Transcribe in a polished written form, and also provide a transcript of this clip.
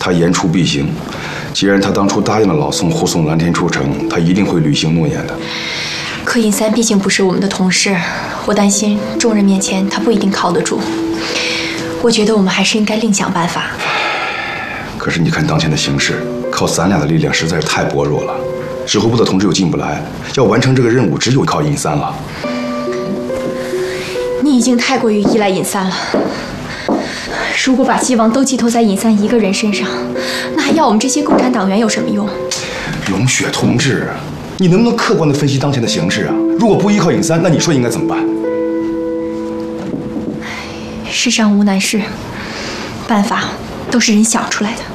他言出必行。既然他当初答应了老宋护送蓝天出城，他一定会履行诺言的。 可尹三毕竟不是我们的同事，我担心众人面前他不一定靠得住。我觉得我们还是应该另想办法。 可是你看当前的形势，靠咱俩的力量实在是太薄弱了，指挥部的同志又进不来，要完成这个任务，只有靠尹三了。 你已经太过于依赖尹三了。如果把希望都寄托在尹三一个人身上，那还要我们这些共产党员有什么用？ 荣雪同志，你能不能客观地分析当前的形势啊？如果不依靠尹三，那你说应该怎么办？ 世上无难事，办法都是人想出来的。